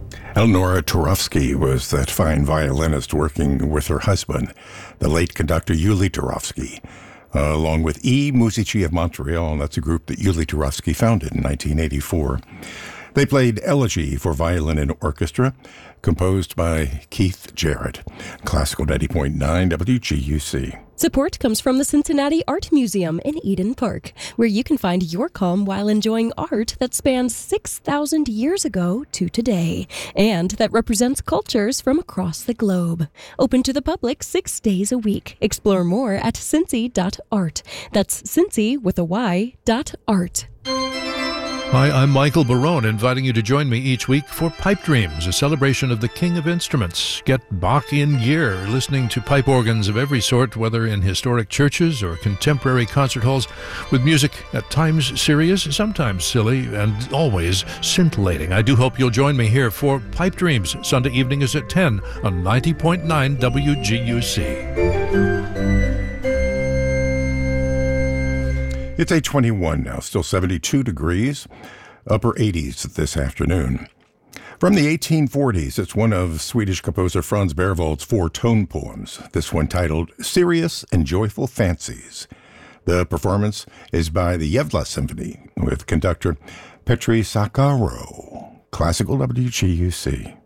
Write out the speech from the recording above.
Eleonora Turovsky was that fine violinist working with her husband, the late conductor Yuli Turovsky, along with E. Musici of Montreal, and that's a group that Yuli Turovsky founded in 1984. They played Elegy for Violin and Orchestra, composed by Keith Jarrett. Classical 90.9 WGUC. Support comes from the Cincinnati Art Museum in Eden Park, where you can find your calm while enjoying art that spans 6,000 years ago to today, and that represents cultures from across the globe. Open to the public 6 days a week. Explore more at cincy.art. That's Cincy with a Y.art. Hi, I'm Michael Barone, inviting you to join me each week for Pipe Dreams, a celebration of the King of Instruments. Get Bach in gear, listening to pipe organs of every sort, whether in historic churches or contemporary concert halls, with music at times serious, sometimes silly, and always scintillating. I do hope you'll join me here for Pipe Dreams. Sunday evening is at 10 on 90.9 WGUC. It's 8:21 now, still 72 degrees, upper 80s this afternoon. From the 1840s, it's one of Swedish composer Franz Berwald's 4 tone poems, this one titled Serious and Joyful Fancies. The performance is by the Yevla Symphony with conductor Petri Sakharov. Classical WGUC.